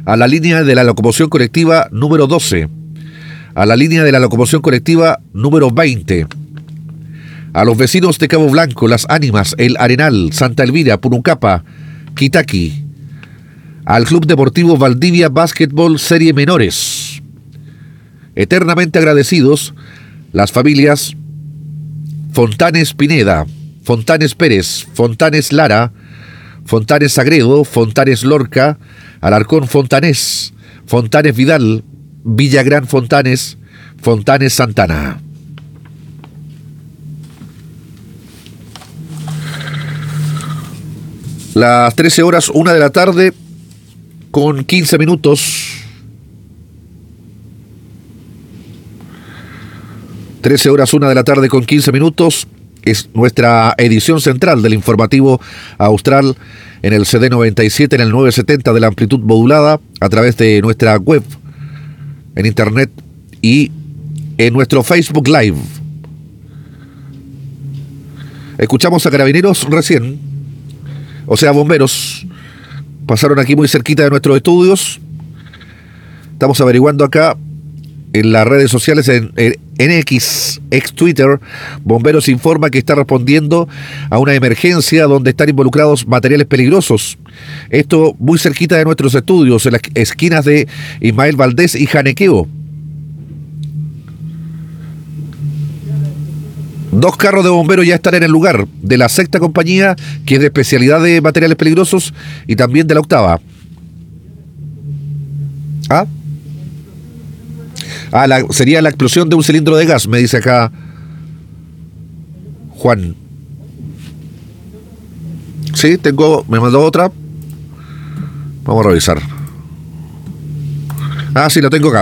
a la línea de la locomoción colectiva número 12, a la línea de la locomoción colectiva número 20, a los vecinos de Cabo Blanco, Las Ánimas, El Arenal, Santa Elvira, Punucapa, Quitaqui, al Club Deportivo Valdivia Básquetbol Serie Menores. Eternamente agradecidos las familias Fontanes Pineda, Fontanes Pérez, Fontanes Lara, Fontanes Sagredo, Fontanes Lorca, Alarcón Fontanés, Fontanes Vidal, Villagrán Fontanes, Fontanes Santana. Las 13 horas, 1 de la tarde, con 15 minutos. 13 horas, 1 de la tarde, con 15 minutos. Es nuestra edición central del informativo austral en el CD 97, en el 970 de la amplitud modulada, a través de nuestra web, en internet y en nuestro Facebook Live. Escuchamos a Carabineros recién, o sea, bomberos. Pasaron aquí muy cerquita de nuestros estudios. Estamos averiguando acá en las redes sociales, en X, ex Twitter. Bomberos informa que está respondiendo a una emergencia donde están involucrados materiales peligrosos. Esto muy cerquita de nuestros estudios, en las esquinas de Ismael Valdés y Janequeo. 2 carros de bomberos ya están en el lugar, de la 6ª compañía, que es de especialidad de materiales peligrosos, y también de la 8ª. Sería la explosión de un cilindro de gas, me dice acá Juan. Sí, me mandó otra. Vamos a revisar. Sí, lo tengo acá.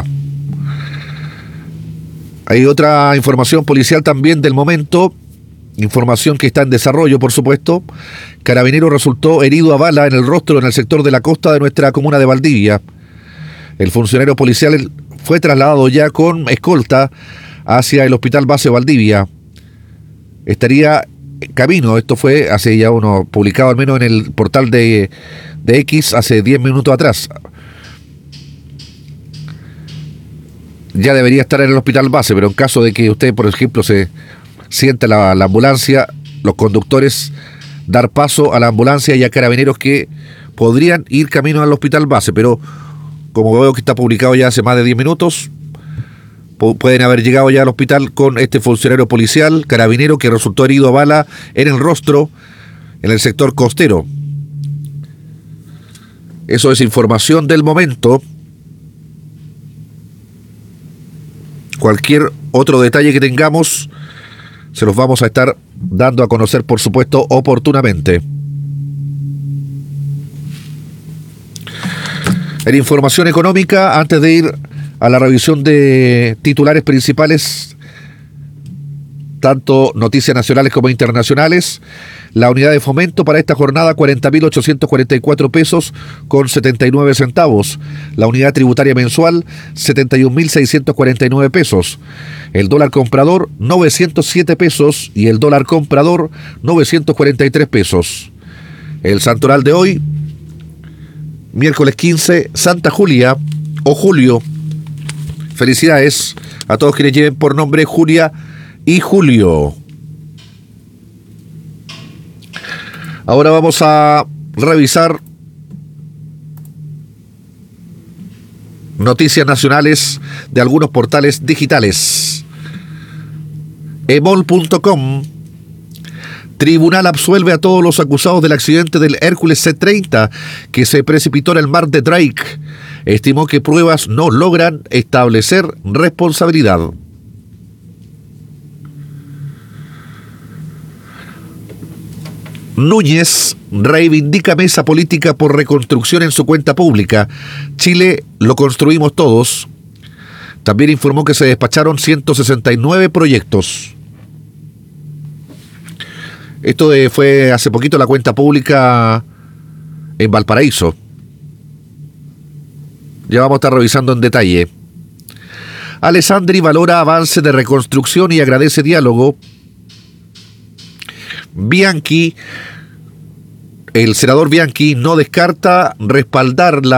Hay otra información policial también del momento, información que está en desarrollo, por supuesto. Carabinero resultó herido a bala en el rostro en el sector de la costa de nuestra comuna de Valdivia. El funcionario policial fue trasladado ya con escolta hacia el Hospital Base Valdivia. Estaría camino, esto fue hace ya publicado al menos en el portal de X hace 10 minutos atrás. Ya debería estar en el Hospital Base, pero en caso de que usted, por ejemplo, se sienta la ambulancia, los conductores dar paso a la ambulancia y a Carabineros que podrían ir camino al Hospital Base, pero como veo que está publicado ya hace más de 10 minutos, pueden haber llegado ya al hospital con este funcionario policial, carabinero, que resultó herido a bala en el rostro en el sector costero. Eso es información del momento. Cualquier otro detalle que tengamos, se los vamos a estar dando a conocer, por supuesto, oportunamente. En información económica, antes de ir a la revisión de titulares principales, tanto noticias nacionales como internacionales, la unidad de fomento para esta jornada, 40.844 pesos con 79 centavos. La unidad tributaria mensual, 71.649 pesos. El dólar comprador, 907 pesos, y el dólar comprador, 943 pesos. El santoral de hoy, miércoles 15, Santa Julia o Julio. Felicidades a todos quienes lleven por nombre Julia y Julio. Ahora vamos a revisar noticias nacionales de algunos portales digitales. emol.com. Tribunal absuelve a todos los acusados del accidente del Hércules C-30 que se precipitó en el mar de Drake. Estimó que pruebas no logran establecer responsabilidad. Núñez reivindica mesa política por reconstrucción en su cuenta pública. Chile lo construimos todos. También informó que se despacharon 169 proyectos. Esto fue hace poquito la cuenta pública en Valparaíso. Ya vamos a estar revisando en detalle. Alessandri valora avance de reconstrucción y agradece diálogo. Bianchi, el senador Bianchi, no descarta respaldar la